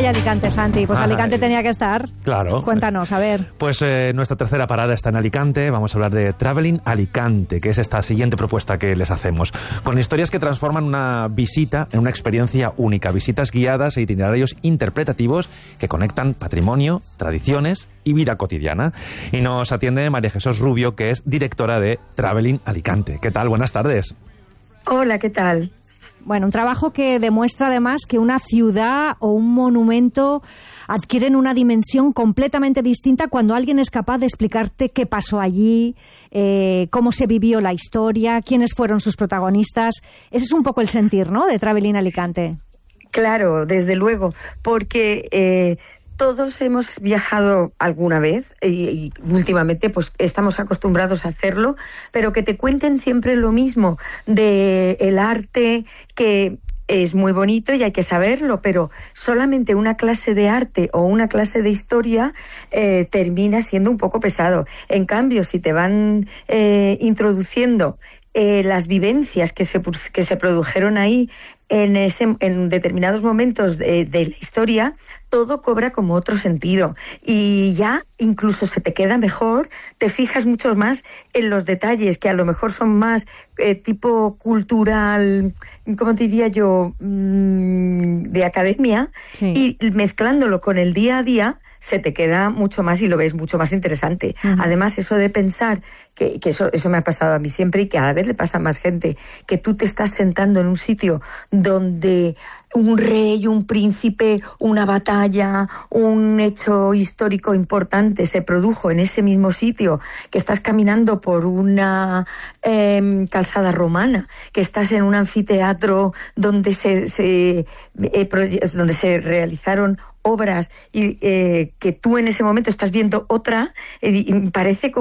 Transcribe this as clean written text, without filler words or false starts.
y Alicante, Santi. Pues Alicante tenía que estar. Claro. Cuéntanos, a ver. Pues nuestra tercera parada está en Alicante. Vamos a hablar de Traveling Alicante, que es esta siguiente propuesta que les hacemos. Con historias que transforman una visita en una experiencia única. Visitas guiadas e itinerarios interpretativos que conectan patrimonio, tradiciones y vida cotidiana. Y nos atiende María Jesús Rubio, que es directora de Traveling Alicante. ¿Qué tal? Buenas tardes. Hola, ¿qué tal? Bueno, un trabajo que demuestra además que una ciudad o un monumento adquieren una dimensión completamente distinta cuando alguien es capaz de explicarte qué pasó allí, cómo se vivió la historia, quiénes fueron sus protagonistas. Ese es un poco el sentir, ¿no?, de Traveling Alicante. Claro, desde luego, porque todos hemos viajado alguna vez y últimamente pues estamos acostumbrados a hacerlo, pero que te cuenten siempre lo mismo de el arte, que es muy bonito y hay que saberlo, pero solamente una clase de arte o una clase de historia termina siendo un poco pesado. En cambio, si te van introduciendo las vivencias que se produjeron ahí en determinados momentos de la historia, todo cobra como otro sentido y ya incluso se te queda mejor, te fijas mucho más en los detalles que a lo mejor son más tipo cultural, ¿cómo te diría yo?, de academia, sí. Y mezclándolo con el día a día se te queda mucho más y lo ves mucho más interesante. Uh-huh. Además, eso de pensar, que eso me ha pasado a mí siempre y que cada vez le pasa a más gente, que tú te estás sentando en un sitio donde un rey, un príncipe, una batalla, un hecho histórico importante se produjo en ese mismo sitio, que estás caminando por una calzada romana, que estás en un anfiteatro donde se realizaron obras y que tú en ese momento estás viendo otra, y parece como